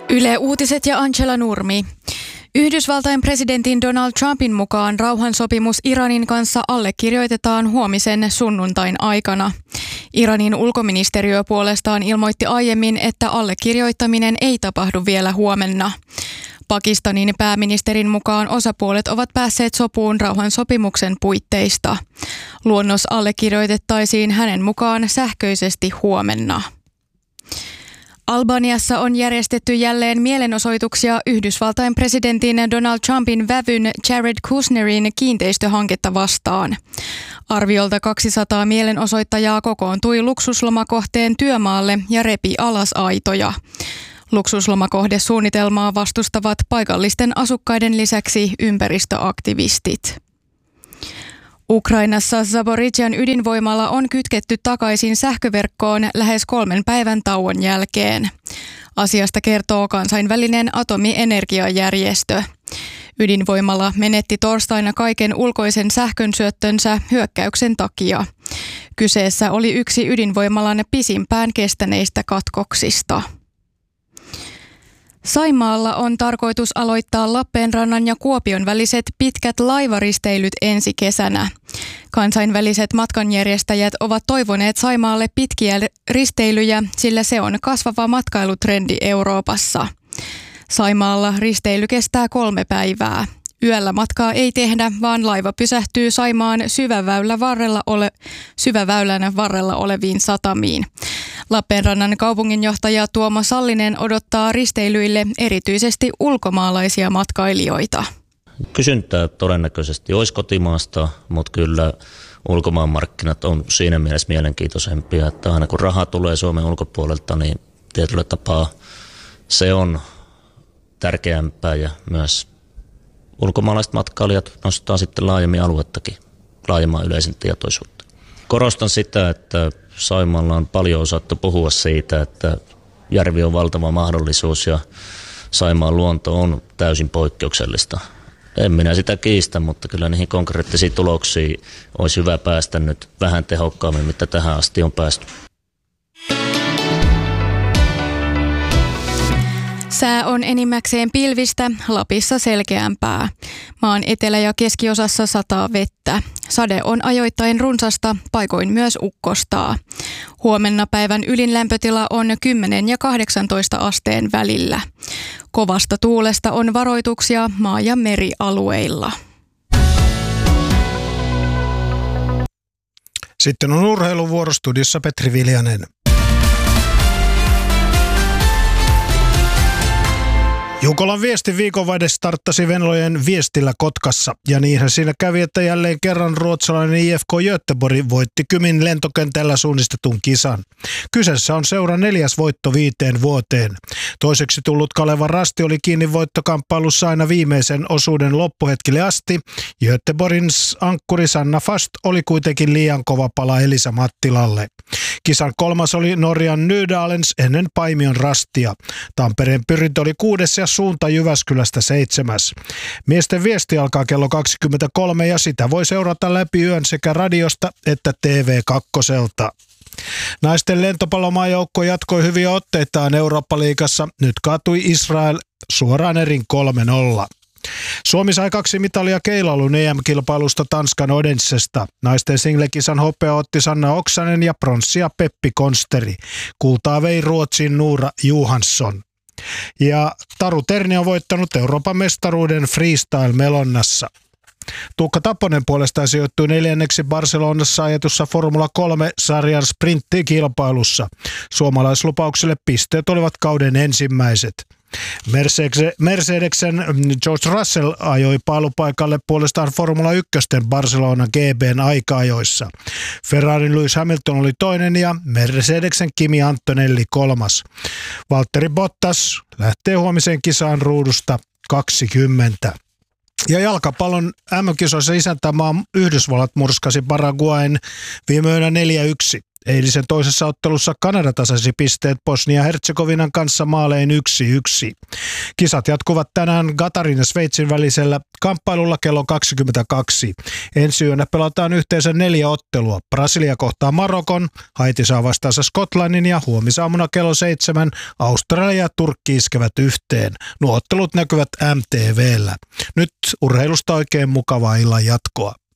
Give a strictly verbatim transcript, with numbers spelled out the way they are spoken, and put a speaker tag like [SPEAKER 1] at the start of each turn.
[SPEAKER 1] Yle Uutiset ja Angela Nurmi. Yhdysvaltain presidentin Donald Trumpin mukaan rauhansopimus Iranin kanssa allekirjoitetaan huomisen sunnuntain aikana. Iranin ulkoministeriö puolestaan ilmoitti aiemmin, että allekirjoittaminen ei tapahdu vielä huomenna. Pakistanin pääministerin mukaan osapuolet ovat päässeet sopuun rauhansopimuksen puitteista. Luonnos allekirjoitettaisiin hänen mukaan sähköisesti huomenna. Albaniassa on järjestetty jälleen mielenosoituksia Yhdysvaltain presidentin Donald Trumpin vävyn Jared Kushnerin kiinteistöhanketta vastaan. Arviolta kaksisataa mielenosoittajaa kokoontui luksuslomakohteen työmaalle ja repi alas aitoja. Luksuslomakohdesuunnitelmaa vastustavat paikallisten asukkaiden lisäksi ympäristöaktivistit. Ukrainassa Zaporizhian ydinvoimala on kytketty takaisin sähköverkkoon lähes kolmen päivän tauon jälkeen. Asiasta kertoo kansainvälinen atomienergiajärjestö. Ydinvoimala menetti torstaina kaiken ulkoisen sähkönsyöttönsä hyökkäyksen takia. Kyseessä oli yksi ydinvoimalan pisimpään kestäneistä katkoksista. Saimaalla on tarkoitus aloittaa Lappeenrannan ja Kuopion väliset pitkät laivaristeilyt ensi kesänä. Kansainväliset matkanjärjestäjät ovat toivoneet Saimaalle pitkiä risteilyjä, sillä se on kasvava matkailutrendi Euroopassa. Saimaalla risteily kestää kolme päivää. Yöllä matkaa ei tehdä, vaan laiva pysähtyy Saimaan syväväylän varrella, ole, syväväylän varrella oleviin satamiin. Lappeenrannan kaupunginjohtaja Tuomo Sallinen odottaa risteilyille erityisesti ulkomaalaisia matkailijoita.
[SPEAKER 2] Kysyntää todennäköisesti olisi kotimaasta, mutta kyllä ulkomaanmarkkinat on siinä mielessä mielenkiintoisempia, että aina kun raha tulee Suomen ulkopuolelta, niin tietyllä tapaa se on tärkeämpää ja myös ulkomaalaiset matkailijat nostaa sitten laajemmin aluettakin, laajemman yleisen tietoisuutta. Korostan sitä, että Saimaalla on paljon osattu puhua siitä, että järvi on valtava mahdollisuus ja Saimaan luonto on täysin poikkeuksellista. En minä sitä kiistä, mutta kyllä niihin konkreettisiin tuloksiin olisi hyvä päästä nyt vähän tehokkaammin, mitä tähän asti on päästy.
[SPEAKER 1] Sää on enimmäkseen pilvistä, Lapissa selkeämpää. Maan etelä- ja keskiosassa sataa vettä. Sade on ajoittain runsasta, paikoin myös ukkostaa. Huomenna päivän ylin lämpötila on kymmenen ja kahdeksantoista asteen välillä. Kovasta tuulesta on varoituksia maa- ja merialueilla.
[SPEAKER 3] Sitten on urheiluvuoro, studiossa Petri Viljanen. Jukolan viesti viikonvaihde starttasi Venlojen viestillä Kotkassa, ja niinhän siinä kävi, että jälleen kerran ruotsalainen I F K Göteborg voitti Kymin lentokentällä suunnistetun kisan. Kyseessä on seuran neljäs voitto viiteen vuoteen. Toiseksi tullut Kalevan Rasti oli kiinni voittokamppailussa aina viimeisen osuuden loppuhetkille asti. Göteborgin ankkuri Sanna Fast oli kuitenkin liian kova pala Elisa Mattilalle. Kisan kolmas oli Norjan Nydalens ennen Paimion Rastia. Tampereen pyrintö oli kuudes ja suunta Jyväskylästä seitsemäs. Miesten viesti alkaa kello kaksikymmentäkolme ja sitä voi seurata läpi yön sekä radiosta että T V kaksi. Naisten lentopallomaajoukko jatkoi hyviä otteitaan Eurooppa-liigassa. Nyt kaatui Israel suoraan erin kolme nolla. Suomi sai kaksi mitalia keilailun E M-kilpailusta Tanskan Odensesta. Naisten singlekisan hopea otti Sanna Oksanen ja pronssia Peppi Konsteri. Kultaa vei Ruotsin Nuura Johansson. Ja Taru Terni on voittanut Euroopan mestaruuden freestyle-melonnassa. Tuukka Tapponen puolestaan sijoittui neljänneksi Barcelonassa ajetussa Formula kolme-sarjan sprinttikilpailussa. Suomalaislupaukselle pisteet olivat kauden ensimmäiset. Mercedesen George Russell ajoi pailupaikalle puolestaan Formula yksi Barcelona G B:n aika-ajoissa. Ferrarin Lewis Hamilton oli toinen ja Mercedesen Kimi Antonelli kolmas. Valtteri Bottas lähtee huomiseen kisaan ruudusta kaksikymmentä. Ja jalkapallon M M-kisoissa isäntämaa Yhdysvallat murskasi Paraguayn viime yönä neljä yksi. Eilisen toisessa ottelussa Kanada tasasi pisteet Bosnia-Herzegovinan kanssa maalein yksi yksi. Kisat jatkuvat tänään Qatarin ja Sveitsin välisellä kamppailulla kello kaksikymmentäkaksi. Ensi yönä pelataan yhteensä neljä ottelua. Brasilia kohtaa Marokon, Haiti saa vastaansa Skotlannin ja huomisaamuna kello seitsemän Australia ja Turkki iskevät yhteen. Nuo ottelut näkyvät M T V:llä. Nyt urheilusta oikein mukavaa illan jatkoa.